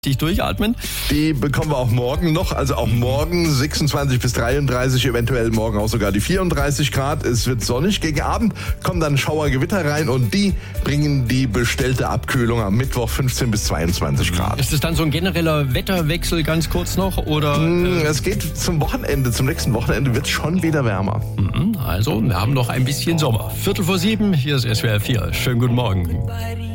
durchatmen. Die bekommen wir auch morgen noch, also auch morgen 26 bis 33, eventuell morgen auch sogar die 34 Grad. Es wird sonnig. Gegen Abend kommen dann Schauergewitter rein und die bringen die bestellte Abkühlung am Mittwoch 15 bis 22 Grad. Ist es dann so ein genereller Wetterwechsel ganz kurz noch? Oder? Es geht zum Wochenende, zum nächsten Wochenende wird es schon wieder wärmer. Also, wir haben noch ein bisschen Sommer. 6:45, hier ist SWR 4. Schönen guten Morgen.